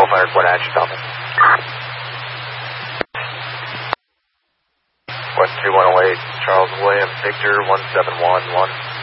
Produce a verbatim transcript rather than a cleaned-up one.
twelve hundred, what action, Falcon? West two one oh eight, Charles William, Victor one seven one one.